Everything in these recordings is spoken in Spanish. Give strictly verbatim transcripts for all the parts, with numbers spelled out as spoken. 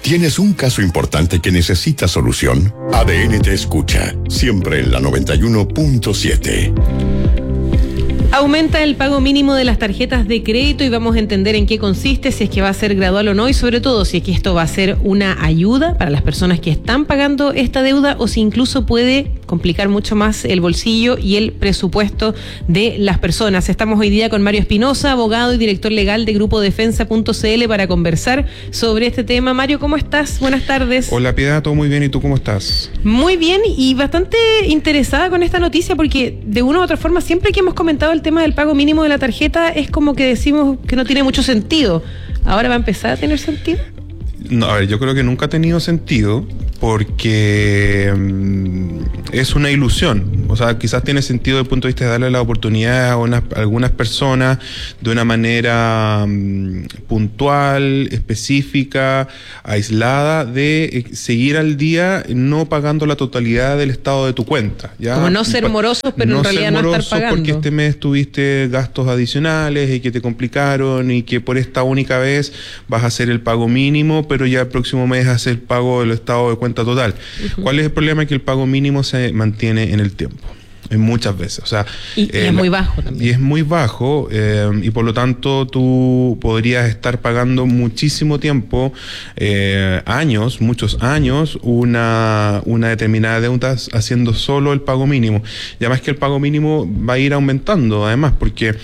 ¿Tienes un caso importante que necesita solución? A D N te escucha, siempre en la noventa y uno punto siete. Aumenta el pago mínimo de las tarjetas de crédito y vamos a entender en qué consiste, si es que va a ser gradual o no y sobre todo si es que esto va a ser una ayuda para las personas que están pagando esta deuda o si incluso puede complicar mucho más el bolsillo y el presupuesto de las personas. Estamos hoy día con Mario Espinosa, abogado y director legal de Grupo Defensa punto c l para conversar sobre este tema. Mario, ¿cómo estás? Buenas tardes. Hola Piedad, todo muy bien, ¿y tú cómo estás? Muy bien y bastante interesada con esta noticia porque de una u otra forma siempre que hemos comentado el tema del pago mínimo de la tarjeta es como que decimos que no tiene mucho sentido. ¿Ahora va a empezar a tener sentido? No, a ver, yo creo que nunca ha tenido sentido porque um, es una ilusión. O sea, quizás tiene sentido desde el punto de vista de darle la oportunidad a, unas, a algunas personas de una manera um, puntual, específica, aislada, de eh, seguir al día no pagando la totalidad del estado de tu cuenta. ¿Ya? Como no ser morosos, pero no en realidad no estar pagando. Porque este mes tuviste gastos adicionales y que te complicaron y que por esta única vez vas a hacer el pago mínimo, pero ya el próximo mes haces el pago del estado de cuenta total. Uh-huh. ¿Cuál es el problema? Que el pago mínimo se mantiene en el tiempo. En muchas veces, o sea, y, y eh, es muy bajo también. Y es muy bajo eh, y por lo tanto tú podrías estar pagando muchísimo tiempo, eh, años, muchos años, una, una determinada deuda haciendo solo el pago mínimo. Y además que el pago mínimo va a ir aumentando, además, porque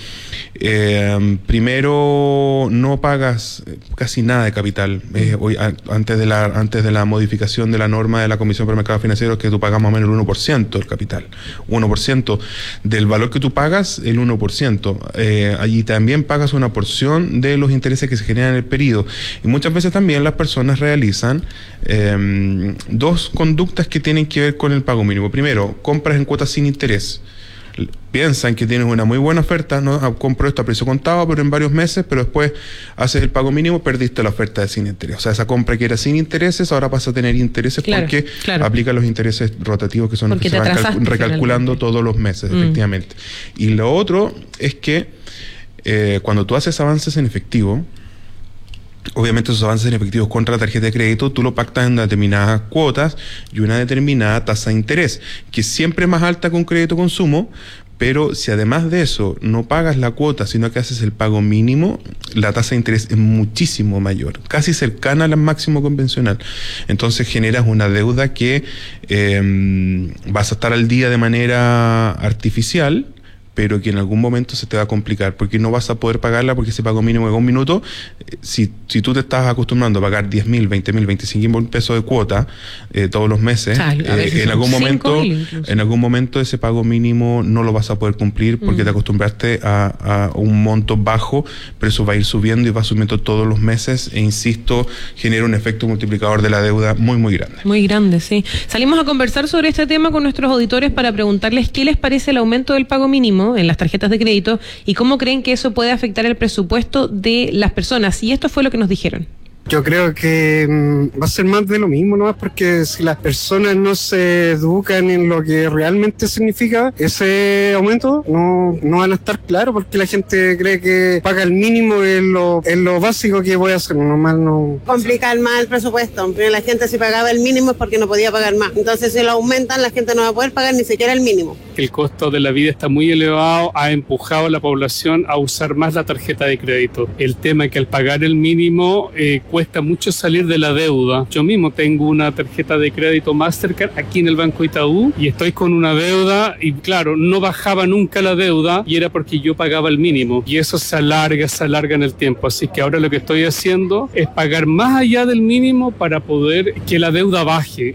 eh, primero no pagas casi nada de capital. Eh, hoy, a, antes de la antes de la modificación de la norma de la Comisión para Mercados Financieros, que tú pagas más o menos el uno por ciento del capital, uno por ciento del valor que tú pagas, el uno por ciento. Eh, allí también pagas una porción de los intereses que se generan en el periodo. Y muchas veces también las personas realizan eh, dos conductas que tienen que ver con el pago mínimo. Primero, compras en cuotas sin interés. Piensan que tienes una muy buena oferta, no compro esto a precio contado, pero en varios meses, pero después haces el pago mínimo, perdiste la oferta de sin interés. O sea, esa compra que era sin intereses, ahora pasa a tener intereses, claro, porque claro. aplica los intereses rotativos que son los que se van cal- recalculando todos los meses, mm. efectivamente. Y lo otro es que eh, cuando tú haces avances en efectivo, obviamente esos avances en efectivos contra la tarjeta de crédito, tú lo pactas en determinadas cuotas y una determinada tasa de interés, que siempre es más alta que un crédito consumo, pero si además de eso no pagas la cuota, sino que haces el pago mínimo, la tasa de interés es muchísimo mayor, casi cercana al máximo convencional. Entonces generas una deuda que eh, vas a estar al día de manera artificial, pero que en algún momento se te va a complicar, porque no vas a poder pagarla, porque ese pago mínimo de un minuto, si, si tú te estás acostumbrando a pagar diez mil, veinte mil, veinticinco mil pesos de cuota eh, todos los meses, ah, eh, en algún momento en algún momento ese pago mínimo no lo vas a poder cumplir, porque mm. te acostumbraste a, a un monto bajo, pero eso va a ir subiendo y va subiendo todos los meses, e insisto, genera un efecto multiplicador de la deuda muy, muy grande. Muy grande, sí. Salimos a conversar sobre este tema con nuestros auditores para preguntarles qué les parece el aumento del pago mínimo en las tarjetas de crédito y cómo creen que eso puede afectar el presupuesto de las personas. Y esto fue lo que nos dijeron. Yo creo que mmm, va a ser más de lo mismo, ¿no? Porque si las personas no se educan en lo que realmente significa ese aumento, no, no van a estar claros, porque la gente cree que paga el mínimo en lo, en lo básico que voy a hacer, normal no. Complicar más el presupuesto, pero la gente si pagaba el mínimo es porque no podía pagar más. Entonces si lo aumentan, la gente no va a poder pagar ni siquiera el mínimo. El costo de la vida está muy elevado, ha empujado a la población a usar más la tarjeta de crédito. El tema es que al pagar el mínimo eh, cuesta mucho salir de la deuda. Yo mismo tengo una tarjeta de crédito Mastercard aquí en el Banco Itaú y estoy con una deuda y claro, no bajaba nunca la deuda y era porque yo pagaba el mínimo y eso se alarga, se alarga en el tiempo. Así que ahora lo que estoy haciendo es pagar más allá del mínimo para poder que la deuda baje.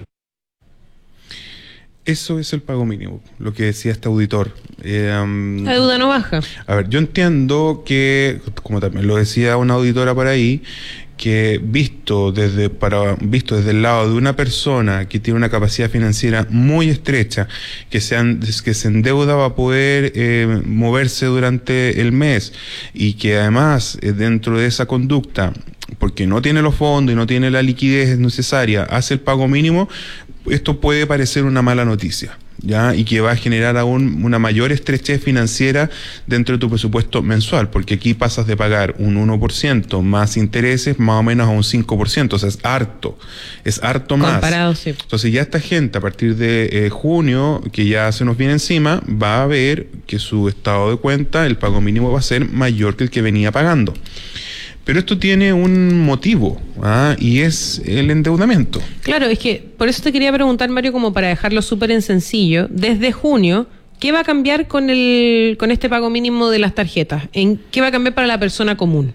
Eso es el pago mínimo, lo que decía este auditor. Eh, um, la deuda no baja. A ver, yo entiendo que, como también lo decía una auditora por ahí, que visto desde para visto desde el lado de una persona que tiene una capacidad financiera muy estrecha, que se, han, que se endeuda va a poder eh, moverse durante el mes y que además eh, dentro de esa conducta, porque no tiene los fondos y no tiene la liquidez necesaria, hace el pago mínimo, esto puede parecer una mala noticia. ¿ya? Y que va a generar aún una mayor estrechez financiera dentro de tu presupuesto mensual, porque aquí pasas de pagar un uno por ciento más intereses más o menos a un cinco por ciento, o sea, es harto, es harto más. Comparado, sí. Entonces ya esta gente a partir de eh, junio, que ya se nos viene encima, va a ver que su estado de cuenta, el pago mínimo va a ser mayor que el que venía pagando. Pero esto tiene un motivo, ¿ah? Y es el endeudamiento. Claro, es que por eso te quería preguntar, Mario, como para dejarlo súper en sencillo, desde junio, ¿qué va a cambiar con el con este pago mínimo de las tarjetas? ¿En qué va a cambiar para la persona común?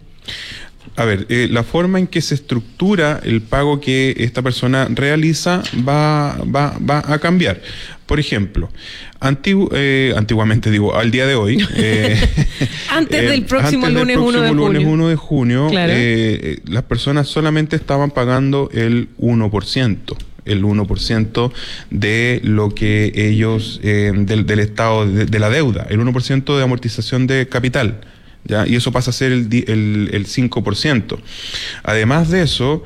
A ver, eh, la forma en que se estructura el pago que esta persona realiza va, va, va a cambiar. Por ejemplo, antigu eh, antiguamente digo, al día de hoy, eh, antes eh, del próximo antes lunes del próximo uno de lunes junio, uno de junio claro. eh, las personas solamente estaban pagando el uno por ciento. El uno por ciento de lo que ellos, eh, del, del estado de, de la deuda, el uno por ciento de amortización de capital. ¿Ya? Y eso pasa a ser el, el, el cinco por ciento. Además de eso,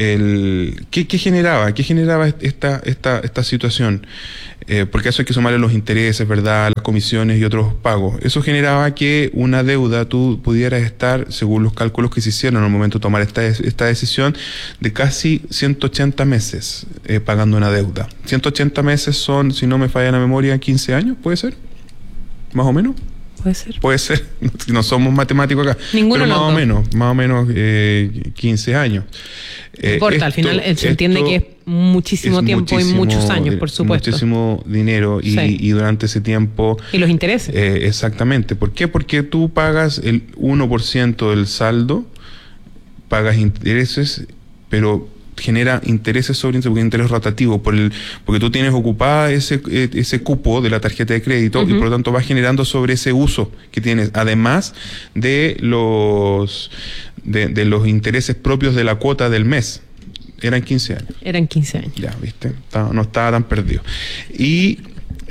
el, ¿qué, qué generaba? ¿Qué generaba esta, esta, esta situación? Eh, porque a eso hay que sumarle los intereses, ¿verdad? Las comisiones y otros pagos. Eso generaba que una deuda tú pudieras estar, según los cálculos que se hicieron en el momento de tomar esta, esta decisión, de casi ciento ochenta meses eh, pagando una deuda. ciento ochenta meses son, si no me falla la memoria, quince años, ¿puede ser? ¿Más o menos? Puede ser. Puede ser, no somos matemáticos acá. Ninguno pero más loco. o menos, más o menos eh, quince años. No importa, esto, al final se esto entiende que es muchísimo es tiempo muchísimo, y muchos años, por supuesto. Muchísimo dinero y, sí. y durante ese tiempo... Y los intereses. Eh, exactamente. ¿Por qué? Porque tú pagas el uno por ciento del saldo, pagas intereses, pero genera intereses sobre interés, interés rotativo, por el, porque tú tienes ocupada ese, ese cupo de la tarjeta de crédito, uh-huh. y por lo tanto vas generando sobre ese uso que tienes, además de los de, de los intereses propios de la cuota del mes. Eran quince años. Eran quince años. Ya, viste, estaba, no estaba tan perdido. Y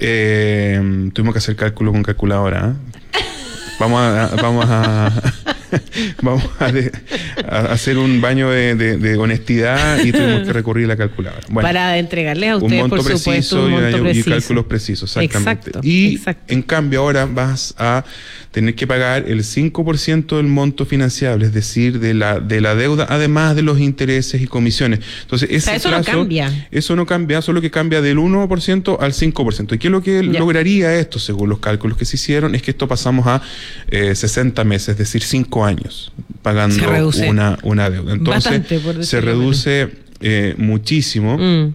eh, tuvimos que hacer cálculo con calculadora, ¿eh? Vamos a, vamos a vamos a, de, a hacer un baño de, de, de honestidad y tuvimos que recurrir a la calculadora. Bueno, para entregarles a ustedes, un monto por preciso supuesto, un monto y, preciso. y cálculos precisos, exactamente. Exacto, y exacto. en cambio ahora vas a tener que pagar el cinco por ciento del monto financiable, es decir, de la de la deuda, además de los intereses y comisiones. Entonces, ese o sea, eso plazo, no cambia. Eso no cambia, solo que cambia del uno por ciento al cinco por ciento. ¿Y qué es lo que ya. lograría esto, según los cálculos que se hicieron? Es que esto pasamos a eh, sesenta meses, es decir, cinco años pagando una, una deuda. Entonces, bastante, se reduce eh, muchísimo. Mm.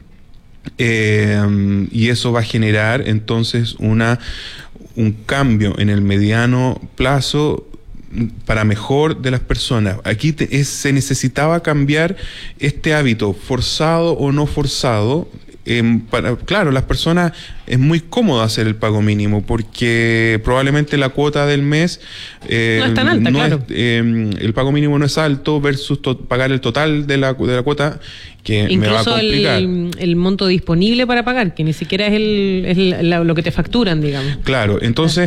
Eh, y eso va a generar entonces una un cambio en el mediano plazo para mejor de las personas. Aquí te, es, se necesitaba cambiar este hábito, forzado o no forzado. Eh, para, claro, las personas es muy cómodo hacer el pago mínimo porque probablemente la cuota del mes eh, no es tan alta, no claro. es, eh, el pago mínimo no es alto versus to, pagar el total de la, de la cuota, que incluso me va a complicar. El, el monto disponible para pagar, que ni siquiera es, el, es el, la, lo que te facturan, digamos. Claro, entonces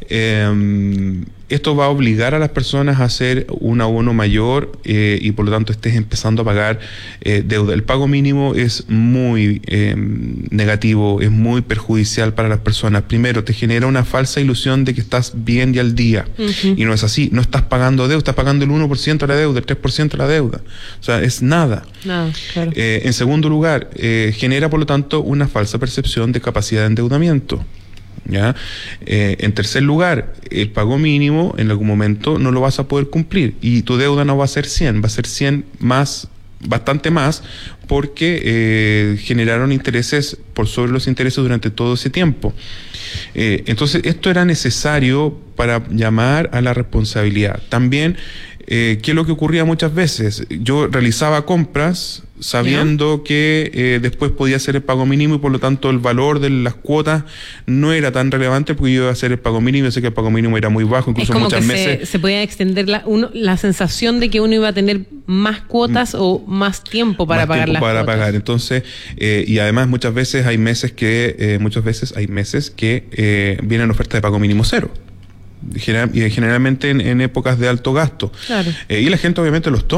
eh, esto va a obligar a las personas a hacer un abono mayor eh, y por lo tanto estés empezando a pagar eh, deuda. El pago mínimo es muy eh, negativo, es muy perjudicial para las personas. Primero, te genera una falsa ilusión de que estás bien y al día. Uh-huh. Y no es así. No estás pagando deuda, estás pagando el uno por ciento de la deuda, el tres por ciento de la deuda. O sea, es nada. Nada, claro. Eh, en segundo lugar, eh, genera por lo tanto una falsa percepción de capacidad de endeudamiento. ¿Ya? Eh, en tercer lugar, el pago mínimo en algún momento no lo vas a poder cumplir y tu deuda no va a ser cien, va a ser cien más, bastante más, porque eh, generaron intereses por sobre los intereses durante todo ese tiempo. Eh, entonces, esto era necesario para llamar a la responsabilidad. También, eh, ¿qué es lo que ocurría muchas veces? Yo realizaba compras sabiendo ¿Ya? que eh, después podía hacer el pago mínimo y por lo tanto el valor de las cuotas no era tan relevante porque yo iba a hacer el pago mínimo, yo sé que el pago mínimo era muy bajo, incluso es como muchas que meses... Se, se podía extender la, uno, la sensación de que uno iba a tener más cuotas mm, o más tiempo para más pagar tiempo las para cuotas. pagar. Entonces, eh, y además muchas veces hay meses que, eh, muchas veces hay meses que eh, vienen ofertas de pago mínimo cero. General, y generalmente en, en épocas de alto gasto. Claro. Eh, y la gente obviamente los toma.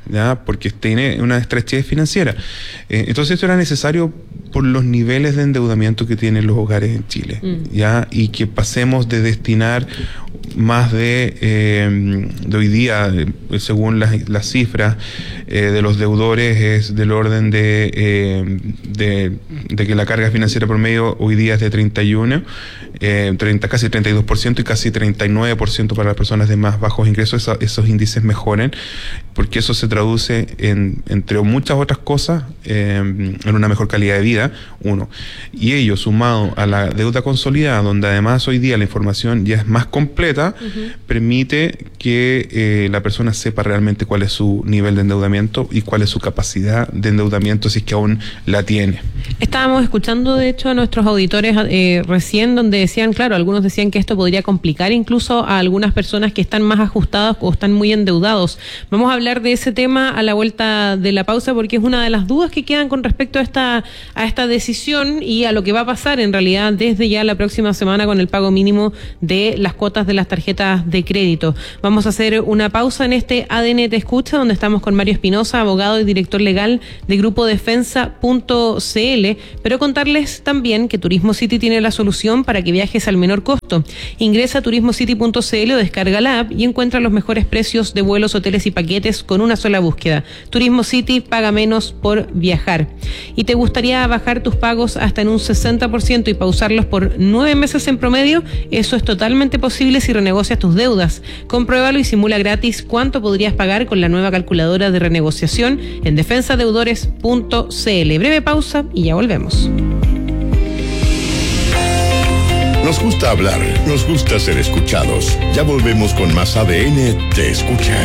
¿ya? Porque tiene una estrechez financiera. Eh, entonces esto era necesario por los niveles de endeudamiento que tienen los hogares en Chile, mm. ¿ya? Y que pasemos de destinar más de, eh, de hoy día, eh, según las, las cifras eh, de los deudores, es del orden de, eh, de, de que la carga financiera promedio hoy día es de treinta y uno, eh, treinta, casi treinta y dos por ciento y casi treinta y nueve por ciento para las personas de más bajos ingresos. Esa, esos índices mejoren, porque eso se traduce en, entre muchas otras cosas, eh, en una mejor calidad de vida, uno. Y ello, sumado a la deuda consolidada, donde además hoy día la información ya es más completa, uh-huh. permite que eh, la persona sepa realmente cuál es su nivel de endeudamiento y cuál es su capacidad de endeudamiento, si es que aún la tiene. Estábamos escuchando, de hecho, a nuestros auditores eh, recién, donde decían, claro, algunos decían que esto podría complicar incluso a algunas personas que están más ajustadas o están muy endeudados. Vamos a hablar de ese tema a la vuelta de la pausa, porque es una de las dudas que quedan con respecto a esta, a esta decisión y a lo que va a pasar en realidad desde ya la próxima semana con el pago mínimo de las cuotas de las tarjetas de crédito. Vamos a hacer una pausa en este A D N Te Escucha, donde estamos con Mario Espinosa, abogado y director legal de Grupo Defensa punto c l, pero contarles también que Turismo City tiene la solución para que viajes al menor costo. Ingresa a turismo city punto c l o descarga la app y encuentra los mejores precios de vuelos, hoteles y paquetes con una sola búsqueda. Turismo City, paga menos por viajar. ¿Y te gustaría bajar tus pagos hasta en un sesenta por ciento y pausarlos por nueve meses en promedio? Eso es totalmente posible si renegocias tus deudas. Compruébalo y simula gratis cuánto podrías pagar con la nueva calculadora de renegociación en defensa deudores punto c l. Breve pausa y ya volvemos. Nos gusta hablar, nos gusta ser escuchados. Ya volvemos con más A D N Te Escucha.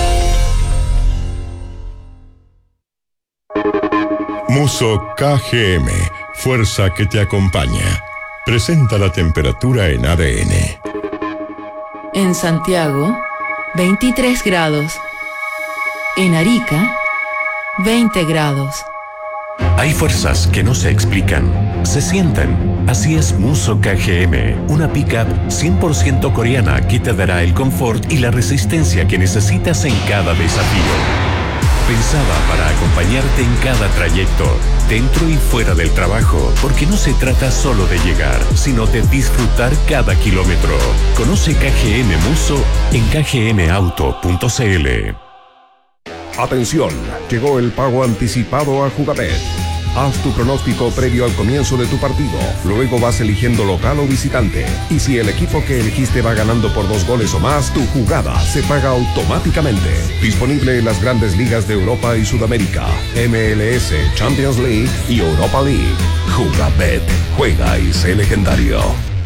Muso K G M, fuerza que te acompaña. Presenta la temperatura en A D N. En Santiago, veintitrés grados. En Arica, veinte grados. Hay fuerzas que no se explican, se sienten. Así es Muso K G M, una pick-up cien por ciento coreana que te dará el confort y la resistencia que necesitas en cada desafío. Pensada para acompañarte en cada trayecto, dentro y fuera del trabajo, porque no se trata solo de llegar, sino de disfrutar cada kilómetro. Conoce K G M Muso en k g m auto punto c l. Atención, llegó el pago anticipado a Jugabet. Haz tu pronóstico previo al comienzo de tu partido. Luego vas eligiendo local o visitante. Y si el equipo que elegiste va ganando por dos goles o más, tu jugada se paga automáticamente. Disponible en las grandes ligas de Europa y Sudamérica, M L S, Champions League y Europa League. Jugabet, juega y sé legendario.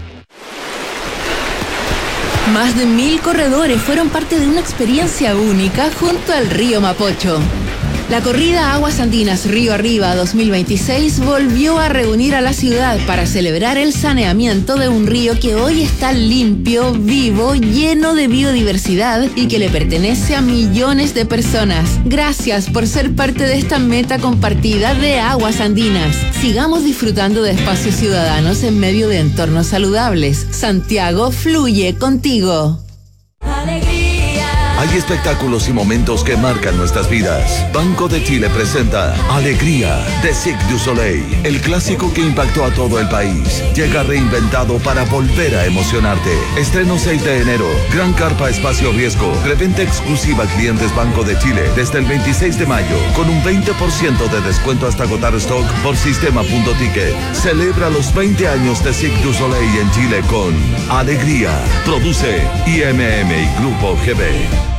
Más de mil corredores fueron parte de una experiencia única junto al río Mapocho. La corrida Aguas Andinas Río Arriba dos mil veintiséis volvió a reunir a la ciudad para celebrar el saneamiento de un río que hoy está limpio, vivo, lleno de biodiversidad y que le pertenece a millones de personas. Gracias por ser parte de esta meta compartida de Aguas Andinas. Sigamos disfrutando de espacios ciudadanos en medio de entornos saludables. Santiago fluye contigo. Hay espectáculos y momentos que marcan nuestras vidas. Banco de Chile presenta Alegría de Cirque du Soleil, el clásico que impactó a todo el país. Llega reinventado para volver a emocionarte. Estreno seis de enero. Gran carpa espacio riesgo. Reventa exclusiva a clientes Banco de Chile desde el veintiséis de mayo con un veinte por ciento de descuento hasta agotar stock por sistema punto ticket. Celebra los veinte años de Cirque du Soleil en Chile con Alegría. Produce I M M y Grupo G B.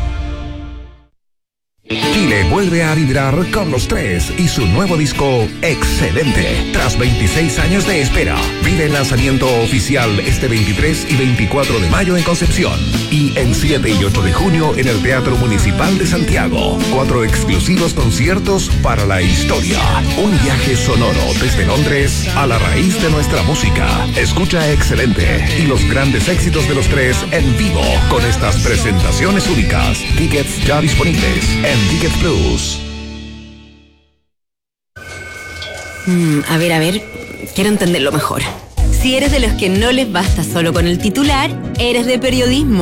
Chile vuelve a vibrar con Los Tres y su nuevo disco Excelente. Tras veintiséis años de espera, vive el lanzamiento oficial este veintitrés y veinticuatro de mayo en Concepción y el siete y ocho de junio en el Teatro Municipal de Santiago. Cuatro exclusivos conciertos para la historia. Un viaje sonoro desde Londres a la raíz de nuestra música. Escucha Excelente y los grandes éxitos de Los Tres en vivo con estas presentaciones únicas. Tickets ya disponibles en Ticket Plus. Mm, a ver, a ver, quiero entenderlo mejor. Si eres de los que no les basta solo con el titular, eres de periodismo.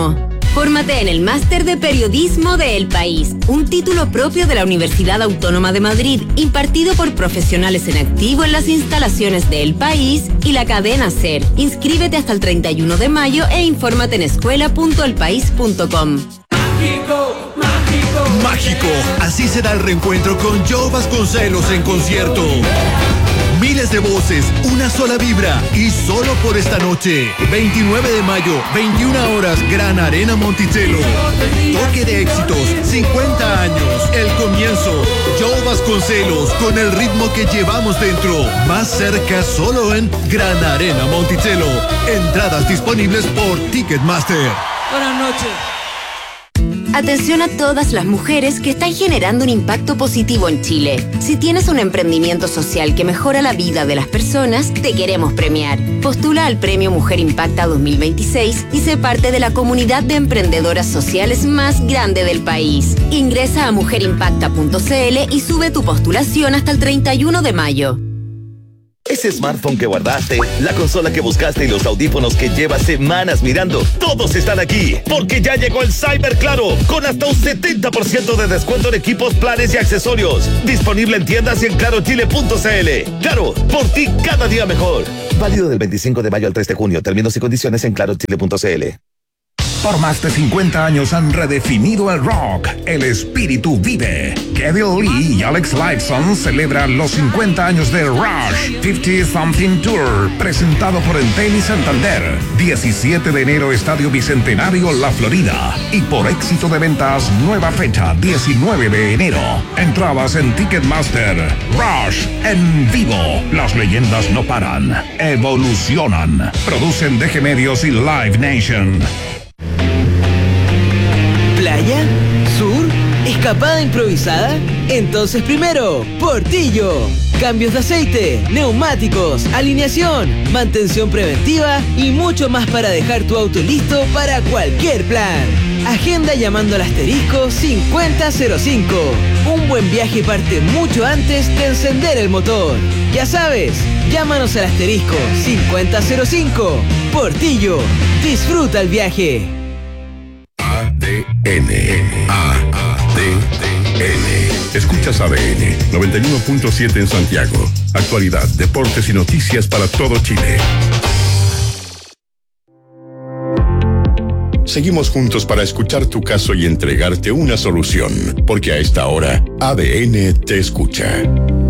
Fórmate en el Máster de Periodismo de El País, un título propio de la Universidad Autónoma de Madrid, impartido por profesionales en activo en las instalaciones de El País y la cadena SER. Inscríbete hasta el treinta y uno de mayo e infórmate en escuela punto el país punto com. Mágico, mágico, mágico. Así será el reencuentro con Joe Vasconcelos en concierto. Miles de voces, una sola vibra y solo por esta noche. veintinueve de mayo, veintiuna horas, Gran Arena Monticello. Toque de éxitos, cincuenta años, el comienzo. Joe Vasconcelos con el ritmo que llevamos dentro. Más cerca solo en Gran Arena Monticello. Entradas disponibles por Ticketmaster. Buenas noches. Atención a todas las mujeres que están generando un impacto positivo en Chile. Si tienes un emprendimiento social que mejora la vida de las personas, te queremos premiar. Postula al Premio Mujer Impacta dos mil veintiséis y sé parte de la comunidad de emprendedoras sociales más grande del país. Ingresa a mujer impacta punto c l y sube tu postulación hasta el treinta y uno de mayo. Ese smartphone que guardaste, la consola que buscaste y los audífonos que llevas semanas mirando, todos están aquí, porque ya llegó el Cyber Claro, con hasta un setenta por ciento de descuento en equipos, planes y accesorios. Disponible en tiendas y en claro chile punto c l. Claro, por ti cada día mejor. Válido del veinticinco de mayo al tres de junio. Términos y condiciones en claro chile punto c l. Por más de cincuenta años han redefinido el rock. El espíritu vive. Kevin Lee y Alex Lifeson celebran los cincuenta años de Rush cincuenta Something Tour, presentado por Entel y Santander. diecisiete de enero, Estadio Bicentenario, La Florida. Y por éxito de ventas, nueva fecha, diecinueve de enero. Entradas en Ticketmaster. Rush en vivo. Las leyendas no paran. Evolucionan. Producen D G Medios y Live Nation. ¿Playa? ¿Sur? ¿Escapada improvisada? Entonces primero, Portillo. Cambios de aceite, neumáticos, alineación, mantención preventiva y mucho más para dejar tu auto listo para cualquier plan. Agenda llamando al asterisco cincuenta cero cinco. Un buen viaje parte mucho antes de encender el motor. Ya sabes, llámanos al asterisco cincuenta cero cinco. Portillo, disfruta el viaje. A D N. A D N. Escuchas A D N noventa y uno punto siete en Santiago. Actualidad, deportes y noticias para todo Chile. Seguimos juntos para escuchar tu caso y entregarte una solución, porque a esta hora A D N te escucha.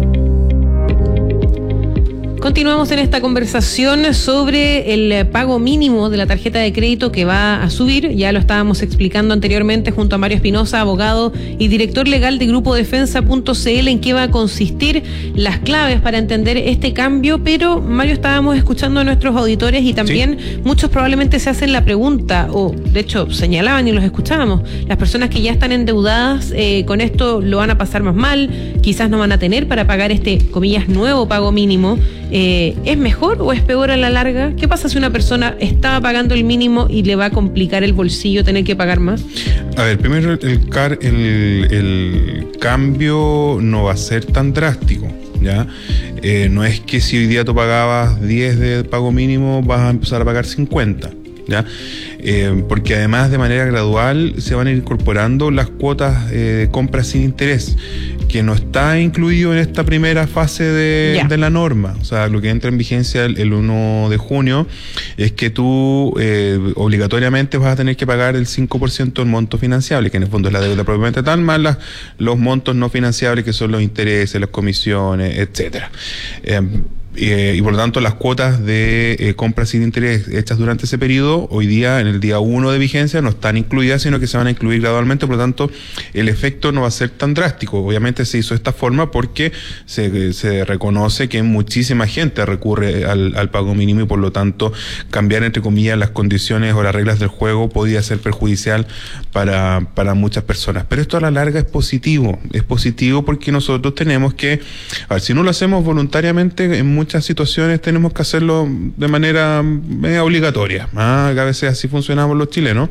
Continuamos en esta conversación sobre el pago mínimo de la tarjeta de crédito que va a subir. Ya lo estábamos explicando anteriormente junto a Mario Espinosa, abogado y director legal de Grupo Defensa punto c l, en qué va a consistir, las claves para entender este cambio. Pero, Mario, estábamos escuchando a nuestros auditores y también sí, muchos probablemente se hacen la pregunta, o de hecho señalaban y los escuchábamos, las personas que ya están endeudadas eh, con esto lo van a pasar más mal, quizás no van a tener para pagar este, comillas, nuevo pago mínimo. Eh, ¿Es mejor o es peor a la larga? ¿Qué pasa si una persona estaba pagando el mínimo y le va a complicar el bolsillo tener que pagar más? A ver, primero el, car, el, el cambio no va a ser tan drástico, ¿ya? Eh, no es que si hoy día tú pagabas diez de pago mínimo vas a empezar a pagar cincuenta, ¿ya? Eh, porque además de manera gradual se van a ir incorporando las cuotas de eh, compra sin interés, que no está incluido en esta primera fase de, yeah. de la norma. O sea, lo que entra en vigencia el, el uno de junio es que tú eh, obligatoriamente vas a tener que pagar el cinco por ciento del monto financiable, que en el fondo es la deuda propiamente tal, más las, los montos no financiables, que son los intereses, las comisiones, etcétera. Eh, Eh, y por lo tanto las cuotas de eh, compra sin interés hechas durante ese periodo, hoy día en el día uno de vigencia no están incluidas, sino que se van a incluir gradualmente. Por lo tanto el efecto no va a ser tan drástico. Obviamente se hizo de esta forma porque se, se reconoce que muchísima gente recurre al, al pago mínimo, y por lo tanto cambiar entre comillas las condiciones o las reglas del juego podía ser perjudicial para, para muchas personas. Pero esto a la larga es positivo, es positivo porque nosotros tenemos que, a ver, si no lo hacemos voluntariamente, en muchas muchas situaciones tenemos que hacerlo de manera media obligatoria, ¿ah? Que a veces así funcionamos los chilenos,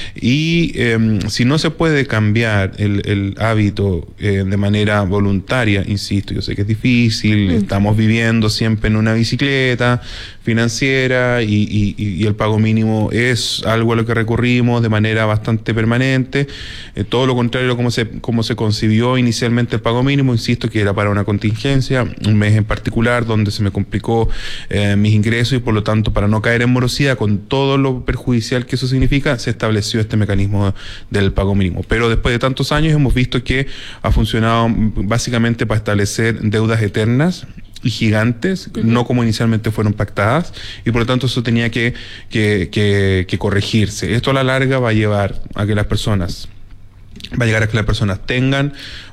y eh, si no se puede cambiar el, el hábito eh, de manera voluntaria, insisto, yo sé que es difícil, mm. estamos viviendo siempre en una bicicleta financiera y, y, y el pago mínimo es algo a lo que recurrimos de manera bastante permanente, eh, todo lo contrario como se, como se concibió inicialmente el pago mínimo, insisto que era para una contingencia, un mes en particular donde se me complicó eh, mis ingresos y por lo tanto para no caer en morosidad con todo lo perjudicial que eso significa, se estableció este mecanismo del pago mínimo. Pero después de tantos años hemos visto que ha funcionado básicamente para establecer deudas eternas y gigantes, uh-huh. no como inicialmente fueron pactadas, y por lo tanto eso tenía que, que, que, que corregirse. Esto a la larga va a llevar a que las personas, va a llegar a que las personas tengan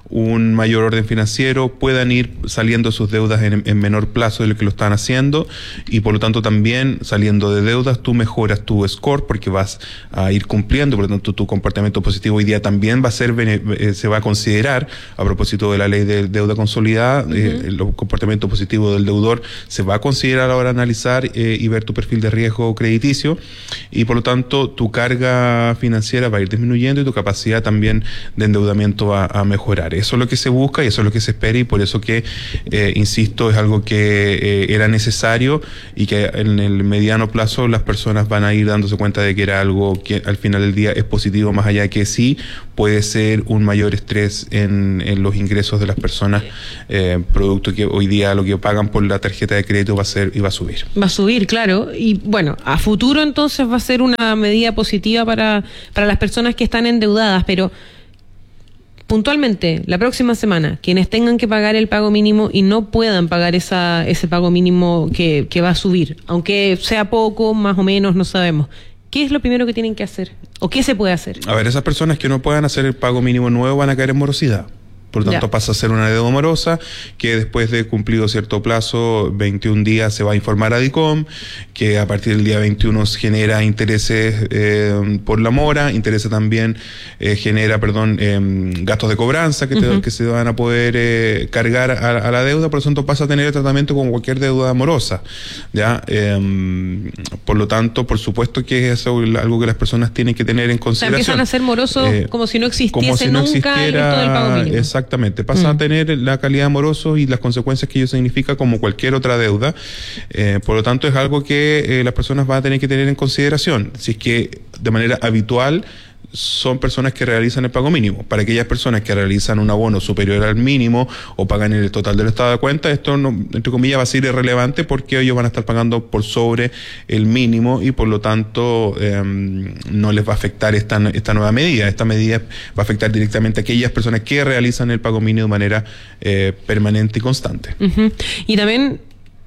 un mayor orden financiero, puedan ir saliendo sus deudas en, en menor plazo de lo que lo están haciendo, y por lo tanto también saliendo de deudas tú mejoras tu score porque vas a ir cumpliendo, por lo tanto tu comportamiento positivo hoy día también va a ser, eh, se va a considerar, a propósito de la ley de deuda consolidada, uh-huh. eh, el comportamiento positivo del deudor se va a considerar ahora analizar eh, y ver tu perfil de riesgo crediticio, y por lo tanto tu carga financiera va a ir disminuyendo y tu capacidad también de endeudamiento va a mejorar. Eso es lo que se busca y eso es lo que se espera, y por eso que, eh, insisto, es algo que eh, era necesario y que en el mediano plazo las personas van a ir dándose cuenta de que era algo que al final del día es positivo, más allá de que sí puede ser un mayor estrés en, en los ingresos de las personas, eh, producto que hoy día lo que pagan por la tarjeta de crédito va a ser y va a subir. Va a subir, claro, y bueno, a futuro entonces va a ser una medida positiva para, para las personas que están endeudadas, pero puntualmente, la próxima semana, quienes tengan que pagar el pago mínimo y no puedan pagar esa, ese pago mínimo que, que va a subir, aunque sea poco, más o menos, no sabemos, ¿qué es lo primero que tienen que hacer? ¿O qué se puede hacer? A ver, esas personas que no puedan hacer el pago mínimo nuevo van a caer en morosidad. Por lo tanto, ya. pasa a ser una deuda morosa que después de cumplido cierto plazo, veintiún días, se va a informar a DICOM, que a partir del día veintiuno genera intereses eh, por la mora, intereses también eh, genera, perdón, eh, gastos de cobranza que, te, uh-huh. que se van a poder eh, cargar a, a la deuda, por lo tanto pasa a tener el tratamiento como cualquier deuda morosa, ¿ya? Eh, por lo tanto, por supuesto que es algo que las personas tienen que tener en consideración. O sea, empiezan a ser morosos eh, como si no existiese como si no nunca el resto del pago mínimo. Exactamente, pasa mm. a tener la calidad de moroso y las consecuencias que ello significa como cualquier otra deuda. Eh, por lo tanto, es algo que eh, las personas van a tener que tener en consideración. Si es que de manera habitual son personas que realizan el pago mínimo. Para aquellas personas que realizan un abono superior al mínimo o pagan el total del estado de cuenta, esto, no, entre comillas, va a ser irrelevante porque ellos van a estar pagando por sobre el mínimo y por lo tanto eh, no les va a afectar esta, esta nueva medida. Esta medida va a afectar directamente a aquellas personas que realizan el pago mínimo de manera eh, permanente y constante. Uh-huh. Y también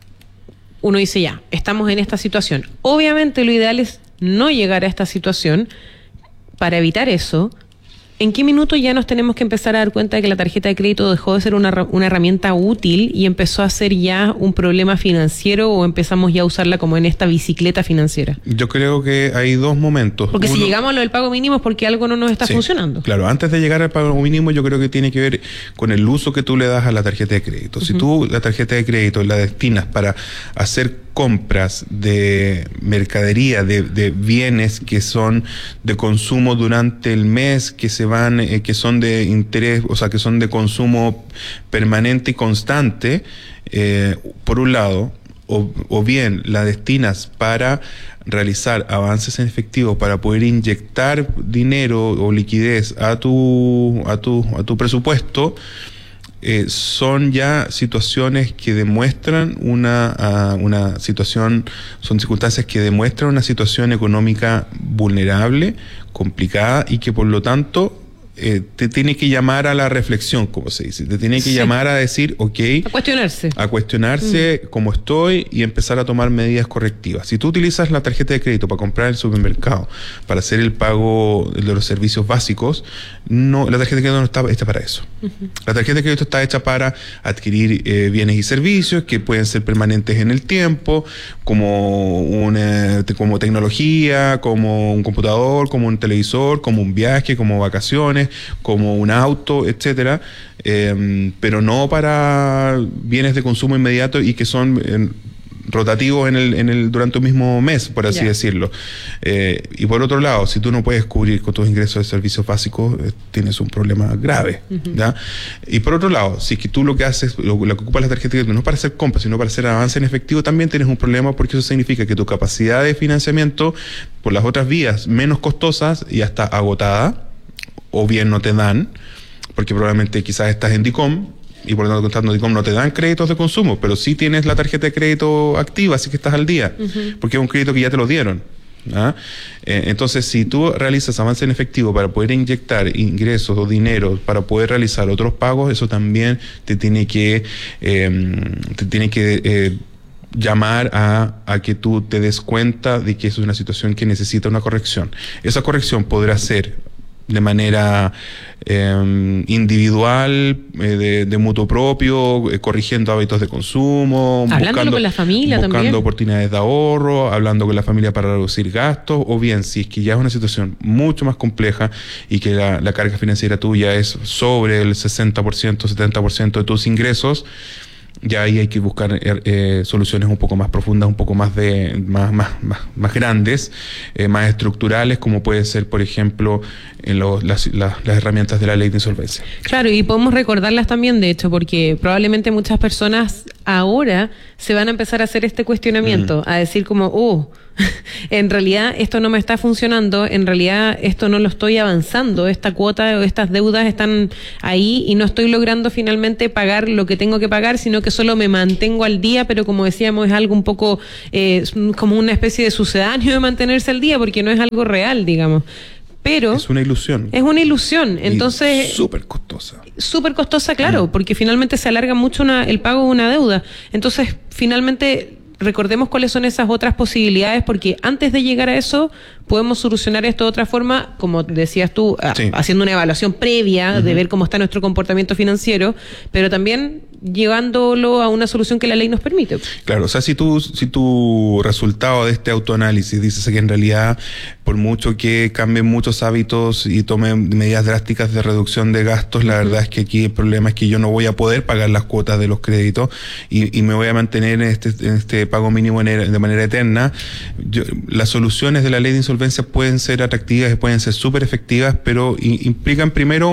uno dice, ya, estamos en esta situación. Obviamente lo ideal es no llegar a esta situación. Para evitar eso, ¿en qué minuto ya nos tenemos que empezar a dar cuenta de que la tarjeta de crédito dejó de ser una, una herramienta útil y empezó a ser ya un problema financiero, o empezamos ya a usarla como en esta bicicleta financiera? Yo creo que hay dos momentos. Porque Uno, si llegamos a lo del pago mínimo es porque algo no nos está sí, funcionando. Claro, antes de llegar al pago mínimo yo creo que tiene que ver con el uso que tú le das a la tarjeta de crédito. Uh-huh. Si tú la tarjeta de crédito la destinas para hacer compras de mercadería, de, de bienes que son de consumo durante el mes, que se van, eh, que son de interés, o sea, que son de consumo permanente y constante, eh, por un lado, o, o bien la destinas para realizar avances en efectivo para poder inyectar dinero o liquidez a tu, a tu, a tu presupuesto. Eh, son ya situaciones que demuestran una, uh, una situación, son circunstancias que demuestran una situación económica vulnerable, complicada, y que por lo tanto eh, te tiene que llamar a la reflexión, como se dice, te tiene que sí. llamar a decir, ok, a cuestionarse, a cuestionarse mm. cómo estoy y empezar a tomar medidas correctivas. Si tú utilizas la tarjeta de crédito para comprar en el supermercado, para hacer el pago de los servicios básicos, no, la tarjeta de crédito no está hecha para eso. Uh-huh. La tarjeta de crédito está hecha para adquirir eh, bienes y servicios que pueden ser permanentes en el tiempo, como una, como tecnología, como un computador, como un televisor, como un viaje, como vacaciones, consumes, como un auto, etcétera, eh, pero no para bienes de consumo inmediato y que son eh, rotativos en el, en el, durante un mismo mes, por así yeah. decirlo. Eh, y por otro lado, si tú no puedes cubrir con tus ingresos de servicios básicos, eh, tienes un problema grave. Uh-huh. ¿Ya? Y por otro lado, si es que tú lo que haces, lo, lo que ocupas la tarjeta de crédito no es para hacer compras, sino para hacer avance en efectivo, también tienes un problema, porque eso significa que tu capacidad de financiamiento por las otras vías menos costosas ya está agotada, o bien no te dan, porque probablemente quizás estás en DICOM, y por lo tanto, contando DICOM no te dan créditos de consumo, pero sí tienes la tarjeta de crédito activa, así que estás al día, uh-huh. porque es un crédito que ya te lo dieron. ¿Ah? Eh, entonces, si tú realizas avance en efectivo para poder inyectar ingresos o dinero para poder realizar otros pagos, eso también te tiene que eh, te tiene que eh, llamar a, a que tú te des cuenta de que eso es una situación que necesita una corrección. Esa corrección podrá ser de manera eh, individual, eh, de, de mutuo propio, eh, corrigiendo hábitos de consumo, hablándolo buscando, con la familia buscando también, oportunidades de ahorro, hablando con la familia para reducir gastos, o bien si es que ya es una situación mucho más compleja y que la, la carga financiera tuya es sobre el sesenta por ciento, setenta por ciento de tus ingresos, ya ahí hay que buscar eh, soluciones un poco más profundas, un poco más de más más más, más grandes, eh, más estructurales, como puede ser, por ejemplo, en los, las, las, las herramientas de la ley de insolvencia. Claro, y podemos recordarlas también, de hecho, porque probablemente muchas personas ahora se van a empezar a hacer este cuestionamiento, uh-huh. a decir como, oh, en realidad esto no me está funcionando, en realidad esto no lo estoy avanzando, esta cuota o estas deudas están ahí y no estoy logrando finalmente pagar lo que tengo que pagar, sino que solo me mantengo al día, pero como decíamos, es algo un poco eh, como una especie de sucedáneo de mantenerse al día, porque no es algo real, digamos. Pero es una ilusión. Es una ilusión, entonces... Súper costosa. Súper costosa, claro, mm. porque finalmente se alarga mucho una, el pago de una deuda. Entonces, finalmente... recordemos cuáles son esas otras posibilidades, porque antes de llegar a eso podemos solucionar esto de otra forma, como decías tú, sí. haciendo una evaluación previa uh-huh. de ver cómo está nuestro comportamiento financiero, pero también llevándolo a una solución que la ley nos permite. Claro, o sea, si tú, si tu resultado de este autoanálisis dices que en realidad, por mucho que cambien muchos hábitos y tomen medidas drásticas de reducción de gastos, la uh-huh. verdad es que aquí el problema es que yo no voy a poder pagar las cuotas de los créditos y, y me voy a mantener en este, en este pago mínimo de manera eterna. Yo, las soluciones de la ley de insolvencia pueden ser atractivas y pueden ser súper efectivas, pero i- implican primero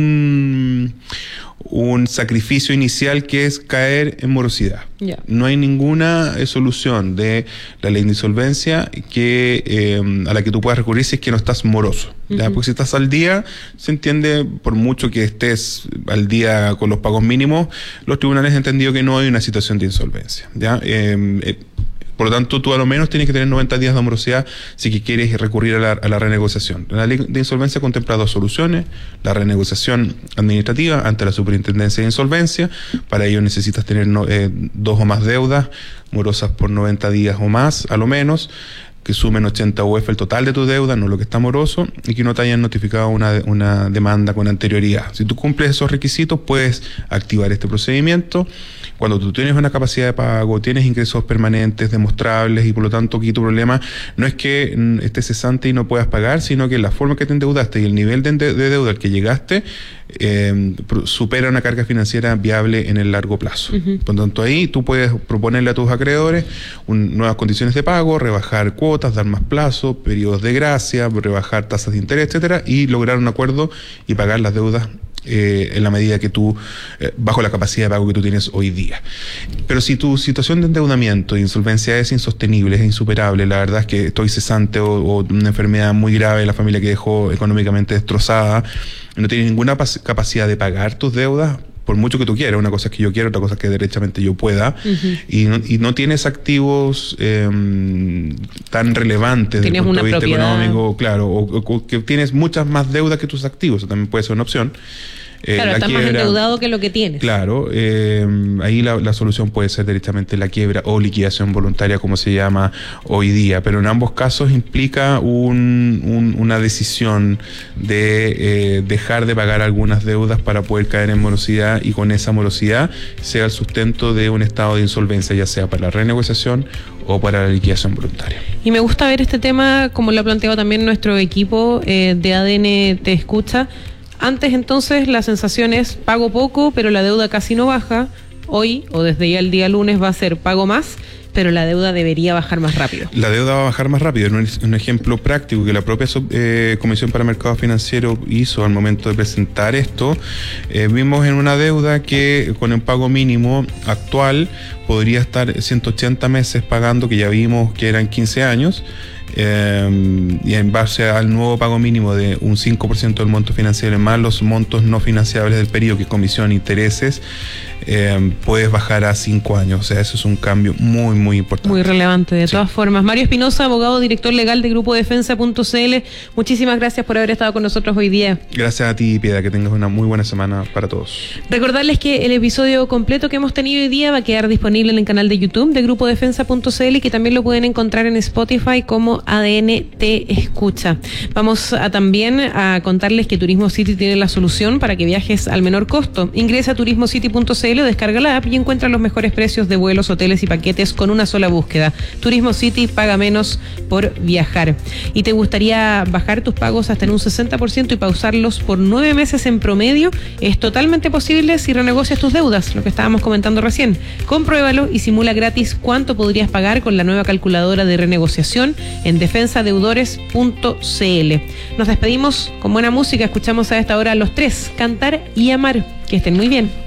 un, un sacrificio inicial que es caer en morosidad. Yeah. No hay ninguna eh, solución de la ley de insolvencia que eh, a la que tú puedas recurrir si es que no estás moroso. ¿Ya? Uh-huh. Porque si estás al día, se entiende, por mucho que estés al día con los pagos mínimos, los tribunales han entendido que no hay una situación de insolvencia. ¿Ya? Eh, eh, Por lo tanto, tú a lo menos tienes que tener noventa días de morosidad si que quieres recurrir a la, a la renegociación. La ley de insolvencia contempla dos soluciones: la renegociación administrativa ante la Superintendencia de Insolvencia. Para ello necesitas tener no, eh, dos o más deudas morosas por noventa días o más, a lo menos, que sumen ochenta U F el total de tu deuda, no lo que está moroso, y que no te hayan notificado una, una demanda con anterioridad. Si tú cumples esos requisitos, puedes activar este procedimiento. Cuando tú tienes una capacidad de pago, tienes ingresos permanentes, demostrables, y por lo tanto aquí tu problema no es que mm, estés cesante y no puedas pagar, sino que la forma que te endeudaste y el nivel de, de deuda al que llegaste eh, supera una carga financiera viable en el largo plazo. Uh-huh. Por lo tanto, ahí tú puedes proponerle a tus acreedores un, nuevas condiciones de pago, rebajar cuotas, dar más plazo, periodos de gracia, rebajar tasas de interés, etcétera, y lograr un acuerdo y pagar las deudas Eh, en la medida que tú, eh, bajo la capacidad de pago que tú tienes hoy día. Pero si tu situación de endeudamiento e insolvencia es insostenible, es insuperable, la verdad es que estoy cesante o, o una enfermedad muy grave, la familia que dejó económicamente destrozada, no tienes ninguna pas- capacidad de pagar tus deudas, por mucho que tú quieras, una cosa es que yo quiero, otra cosa es que derechamente yo pueda, uh-huh. y, no, y no tienes activos eh, tan relevantes desde el punto de vista económico, claro, o, o que tienes muchas más deudas que tus activos, eso también puede ser una opción. Eh, claro, estás más endeudado que lo que tienes. Claro, eh, ahí la, la solución puede ser directamente la quiebra o liquidación voluntaria, como se llama hoy día, pero en ambos casos implica un, un, una decisión de eh, dejar de pagar algunas deudas para poder caer en morosidad, y con esa morosidad sea el sustento de un estado de insolvencia, ya sea para la renegociación o para la liquidación voluntaria. Y me gusta ver este tema, como lo ha planteado también nuestro equipo eh, de A D N Te Escucha, Antes entonces la sensación es pago poco, pero la deuda casi no baja. Hoy, o desde ya el día lunes, va a ser pago más, pero la deuda debería bajar más rápido. La deuda va a bajar más rápido. Un, un ejemplo práctico que la propia eh, Comisión para Mercados Financieros hizo al momento de presentar esto, eh, vimos en una deuda que con el pago mínimo actual podría estar ciento ochenta meses pagando, que ya vimos que eran quince años, eh, y en base al nuevo pago mínimo de un cinco por ciento del monto financiero más los montos no financiables del periodo, que es comisión, intereses, eh, puedes bajar a cinco años. O sea, eso es un cambio muy, muy importante. Muy relevante, de sí. todas formas. Mario Espinosa, abogado, director legal de Grupo Defensa punto c l, muchísimas gracias por haber estado con nosotros hoy día. Gracias a ti, Piedad, que tengas una muy buena semana para todos. Recordarles que el episodio completo que hemos tenido hoy día va a quedar disponible en el canal de YouTube de Grupo Defensa punto c l y que también lo pueden encontrar en Spotify como A D N Te Escucha. Vamos a también a contarles que Turismo City tiene la solución para que viajes al menor costo. Ingresa a turismo city punto c l, descarga la app y encuentra los mejores precios de vuelos, hoteles y paquetes con una sola búsqueda. Turismo City, paga menos por viajar. ¿Y te gustaría bajar tus pagos hasta en un sesenta por ciento y pausarlos por nueve meses en promedio? Es totalmente posible si renegocias tus deudas, lo que estábamos comentando recién. Compruébalo y simula gratis cuánto podrías pagar con la nueva calculadora de renegociación en defensa deudores punto c l. Nos despedimos con buena música. Escuchamos a esta hora a Los Tres, Cantar y Amar. Que estén muy bien.